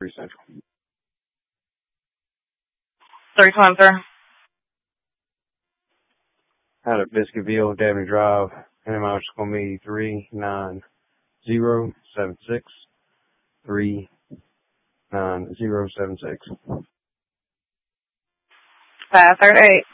3 Central. 3 sir. Out of Biscuitville, Dabney Drive, and amount is going to be 39076. 39076. 538.